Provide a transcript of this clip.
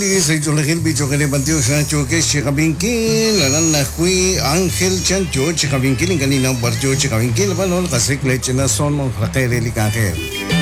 Pili, soy Chulejil, bicho que le panteó Sancho, que Chicabinquil, la nana Hui, Ángel Chancho, Chicabinquil, en Canina, Barjo, Chicabinquil, Valor, Casec, Leche, Nason, Raquel, Licaje.